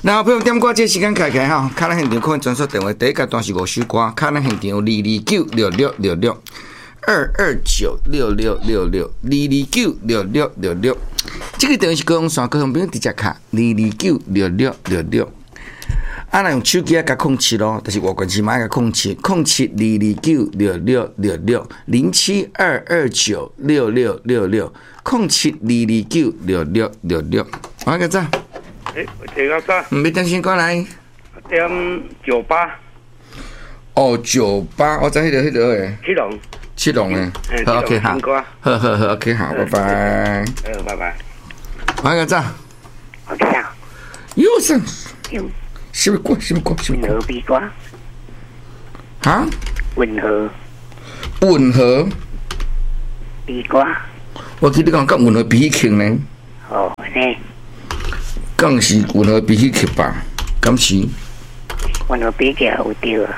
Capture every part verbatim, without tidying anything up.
然后朋友点歌，这时间开开哈，卡咱现场可能专属电话，第一个段是五首歌，卡咱现场有二二九六六六六二二九六六六六二二九六六六六，这个电话是高雄线高雄朋友直接卡二二九六六六六。啊，若用手机啊，甲控七咯，就是外关系嘛，甲控七，控七二二九六六六六零七二二九六六六六，控七二二九六六六六。我个咋？ 诶，这个咋？ 唔，要等先过来。 点九八。 哦，九八，我知迄个迄个诶。 七龙。 七龙诶。好 ，OK， 好。好好好 ，OK， 好，拜拜。 呃，拜拜。 我个咋 ？OK 啊。 有声。有。什么歌？什么歌？什么歌？ 温和比歌。 哈？ 温和。 温和。 比歌。 我记得讲讲温和比起呢。 哦，呢。 更是温和比起吧？敢是？ 温和比起好对啊。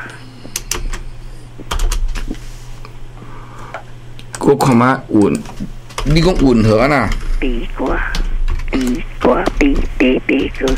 我看嘛温，你讲温和啊呐？ 比歌，比歌，比比比歌。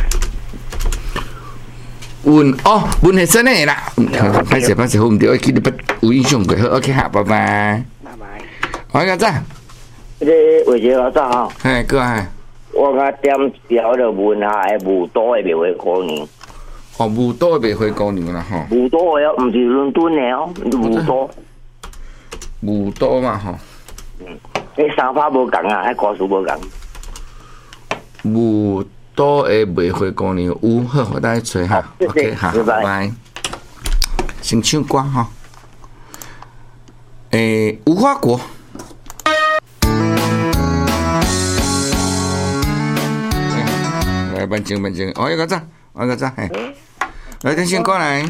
温哦，温係真嘅啦，拍攝拍攝好唔對，我記得不有印象過，好 OK 好，拜拜。 拜拜。 我個咋？ 你為咗我咋哈？ 係哥係。 我個點調就問下係無多嘅未回過年。 哦，無多未回過年啦，嗬。 無多嘅唔是倫敦嘅哦，無多。 無多嘛，嗬。 嗯，你三花冇講啊，喺個數冇講。 無。多诶，未回過年有好，我等下找下 ，OK， 好，拜拜。先唱歌哈，诶，無花果。來，慢靜慢靜，我一個咋，我一個咋，嘿，來，等先過來。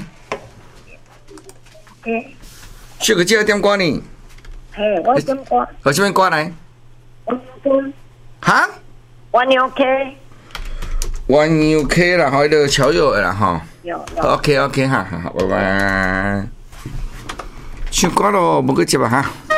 小個姐點歌呢？ 嘿，我點歌。 我這邊過來。哈？ 我牛 K。 One U K 啦，好，就潮友啦，哈。 有有。 OK OK 哈，好，拜拜。唱歌咯，冇個接啊哈。